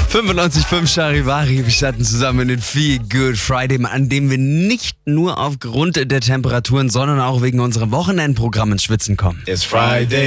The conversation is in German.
95.5 Charivari, wir starten zusammen in den Feel Good Friday, an dem wir nicht nur aufgrund der Temperaturen, sondern auch wegen unserem Wochenendprogramm ins Schwitzen kommen. It's Friday.